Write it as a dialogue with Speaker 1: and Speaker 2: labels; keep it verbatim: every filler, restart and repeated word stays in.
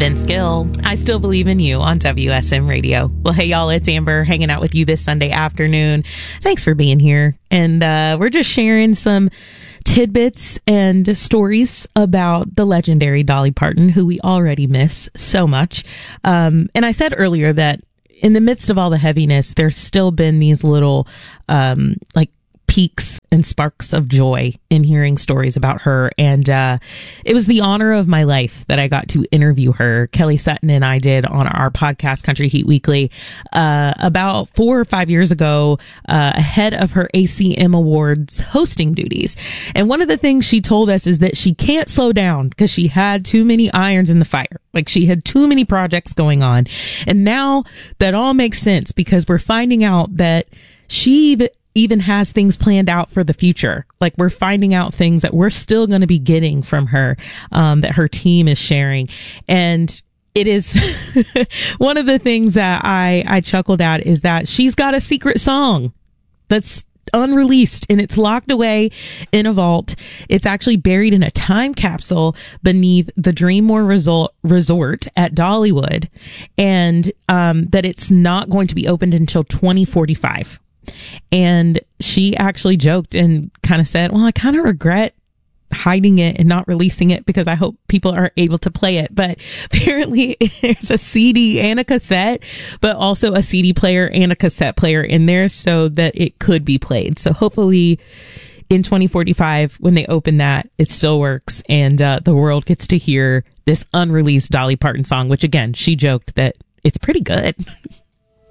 Speaker 1: Vince Gill, I Still Believe in You on W S M Radio. Well, hey, y'all, it's Amber hanging out with you this Sunday afternoon. Thanks for being here. And uh, we're just sharing some tidbits and stories about the legendary Dolly Parton, who we already miss so much. Um, and I said earlier that in the midst of all the heaviness, there's still been these little, um, like, peaks and sparks of joy in hearing stories about her. And uh, it was the honor of my life that I got to interview her. Kelly Sutton and I did on our podcast, Country Heat Weekly, uh, about four or five years ago, uh, ahead of her A C M Awards hosting duties. And one of the things she told us is that she can't slow down because she had too many irons in the fire. Like, she had too many projects going on. And now that all makes sense because we're finding out that she even has things planned out for the future. Like, we're finding out things that we're still going to be getting from her, um, that her team is sharing. And it is one of the things that I, I chuckled at is that she's got a secret song that's unreleased and it's locked away in a vault. It's actually buried in a time capsule beneath the Dreammore Resort, Resort at Dollywood. And, um, that it's not going to be opened until twenty forty-five. And she actually joked and kind of said, well, I kind of regret hiding it and not releasing it because I hope people are able to play it. But apparently there's a C D and a cassette, but also a C D player and a cassette player in there so that it could be played. So hopefully in twenty forty-five, when they open that, it still works and uh, the world gets to hear this unreleased Dolly Parton song, which again, she joked that it's pretty good.